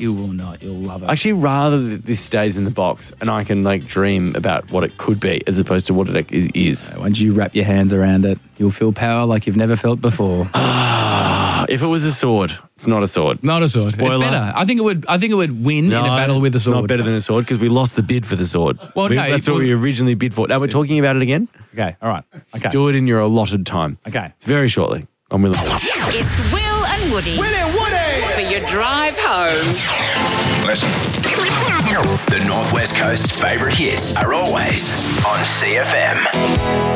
You will not. You'll love it. Actually, rather that this stays in the box and I can like dream about what it could be as opposed to what it is. Once you wrap your hands around it, you'll feel power like you've never felt before. If it was a sword, it's not a sword. Not a sword. Spoiler. It's better. I think it would win in a battle with a sword. It's not better than a sword because we lost the bid for the sword. Well, no, that's what we originally bid for. Now we're talking about it again. Okay, all right. Okay. Do it in your allotted time. Okay. It's very shortly. I'm Will. It's Will and Woody. Will and Woody! For your drive home. Listen. The Northwest Coast's favourite hits are always on CFM.